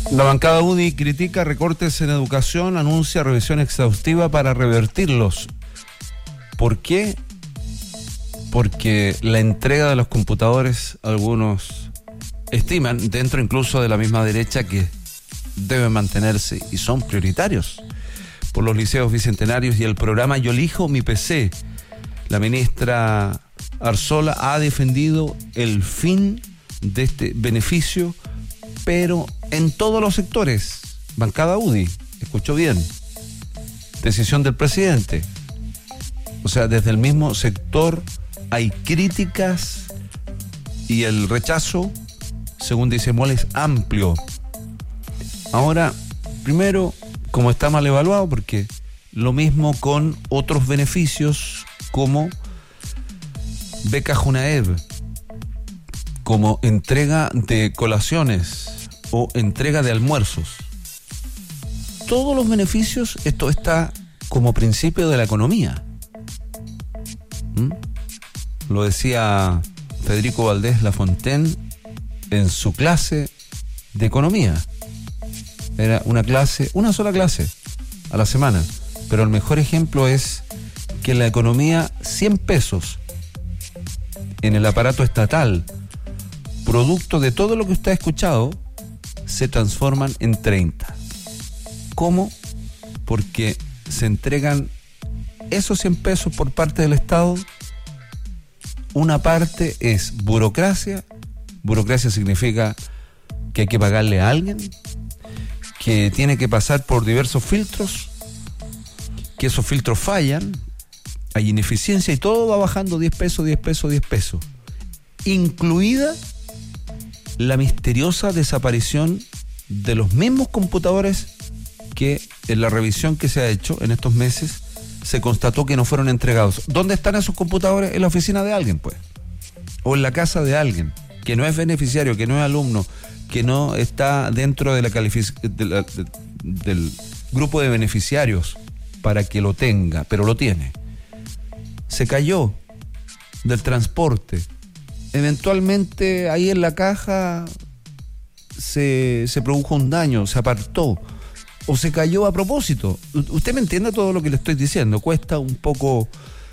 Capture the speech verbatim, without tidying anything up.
La bancada U D I critica recortes en educación, anuncia revisión exhaustiva para revertirlos. ¿Por qué? Porque la entrega de los computadores, algunos estiman, dentro incluso de la misma derecha, que deben mantenerse y son prioritarios por los liceos bicentenarios y el programa Yo elijo mi P C. La ministra Arzola ha defendido el fin de este beneficio, pero en todos los sectores. Bancada U D I, escuchó bien, decisión del presidente. O sea, desde el mismo sector hay críticas y el rechazo, según dice Moll, es amplio. Ahora, primero, como está mal evaluado, porque lo mismo con otros beneficios como beca Junaev, como entrega de colaciones o entrega de almuerzos. Todos los beneficios, esto está como principio de la economía. ¿Mm? Lo decía Federico Valdés Lafontaine en su clase de economía. Era una clase, una sola clase a la semana. Pero el mejor ejemplo es que en la economía cien pesos en el aparato estatal, producto de todo lo que usted ha escuchado, se transforman en treinta. ¿Cómo? Porque se entregan esos cien pesos por parte del Estado. Una parte es burocracia. Burocracia significa que hay que pagarle a alguien, que tiene que pasar por diversos filtros, que esos filtros fallan, hay ineficiencia y todo va bajando diez pesos, diez pesos, diez pesos. Incluida la misteriosa desaparición de los mismos computadores que en la revisión que se ha hecho en estos meses se constató que no fueron entregados. ¿Dónde están esos computadores? En la oficina de alguien, pues. O en la casa de alguien, que no es beneficiario, que no es alumno, que no está dentro de la calific- de la, de, del grupo de beneficiarios para que lo tenga, pero lo tiene. Se cayó del transporte. Eventualmente ahí en la caja se, se produjo un daño, se apartó o se cayó a propósito. U- usted me entiende todo lo que le estoy diciendo. Cuesta un poco